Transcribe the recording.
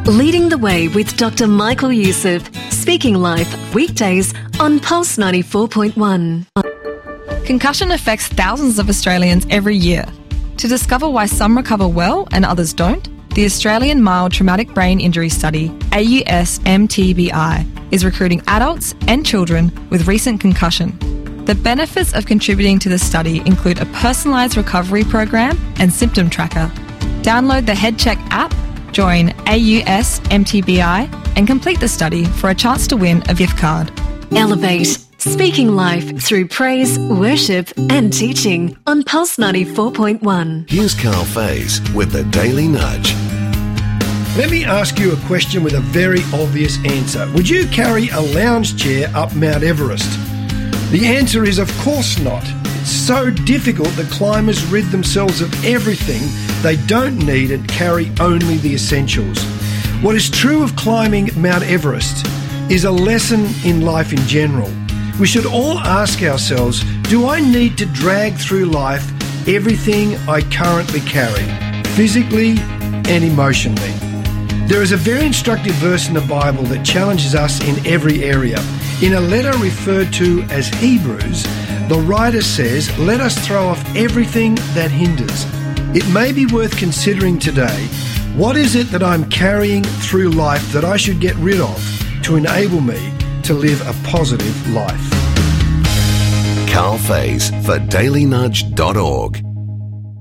Leading the Way with Dr. Michael Youssef, Speaking Life, weekdays on Pulse 94.1. Concussion affects thousands of Australians every year. To discover why some recover well and others don't, the Australian Mild Traumatic Brain Injury Study, AUS-MTBI, is recruiting adults and children with recent concussion. The benefits of contributing to the study include a personalised recovery program and symptom tracker. Download the HeadCheck app, join AUS-MTBI and complete the study for a chance to win a gift card. Elevate, speaking life through praise, worship and teaching on Pulse 94.1. Here's Carl Faze with the Daily Nudge. Let me ask you a question with a very obvious answer. Would you carry a lounge chair up Mount Everest? The answer is of course not. It's so difficult that climbers rid themselves of everything they don't need and carry only the essentials. What is true of climbing Mount Everest is a lesson in life in general. We should all ask ourselves, do I need to drag through life everything I currently carry, physically and emotionally? There is a very instructive verse in the Bible that challenges us in every area. In a letter referred to as Hebrews, the writer says, let us throw off everything that hinders. It may be worth considering today, what is it that I'm carrying through life that I should get rid of to enable me to live a positive life? Carl Faze for dailynudge.org.